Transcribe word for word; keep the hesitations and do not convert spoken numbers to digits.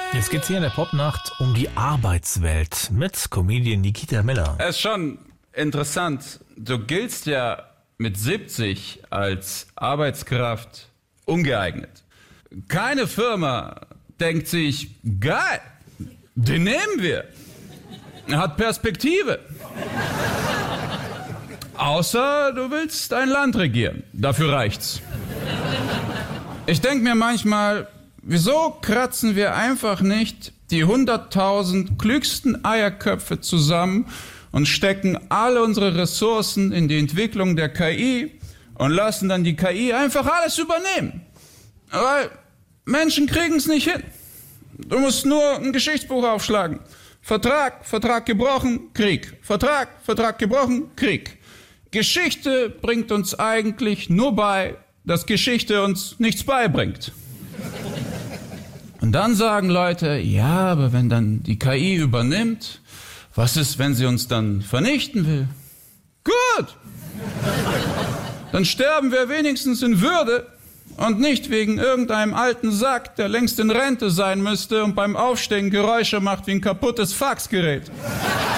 Jetzt geht's hier in der Popnacht um die Arbeitswelt mit Comedian Nikita Miller. Es ist schon interessant. Du giltst ja mit siebzig als Arbeitskraft ungeeignet. Keine Firma denkt sich, geil, den nehmen wir. Er hat Perspektive. Außer du willst ein Land regieren. Dafür reicht's. Ich denke mir manchmal, wieso kratzen wir einfach nicht die hunderttausend klügsten Eierköpfe zusammen und stecken alle unsere Ressourcen in die Entwicklung der K I und lassen dann die K I einfach alles übernehmen? Weil Menschen kriegen es nicht hin. Du musst nur ein Geschichtsbuch aufschlagen. Vertrag, Vertrag gebrochen, Krieg. Vertrag, Vertrag gebrochen, Krieg. Geschichte bringt uns eigentlich nur bei, dass Geschichte uns nichts beibringt. Und dann sagen Leute, ja, aber wenn dann die K I übernimmt, was ist, wenn sie uns dann vernichten will? Gut! Dann sterben wir wenigstens in Würde und nicht wegen irgendeinem alten Sack, der längst in Rente sein müsste und beim Aufstehen Geräusche macht wie ein kaputtes Faxgerät.